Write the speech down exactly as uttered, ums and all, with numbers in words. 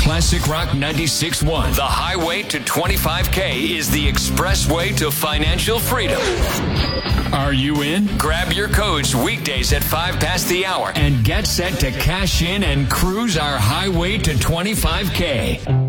Classic Rock ninety-six point one. The highway to twenty-five K is the expressway to financial freedom. Are you in? Grab your codes weekdays at five past the hour and get set to cash in and cruise our highway to twenty-five K.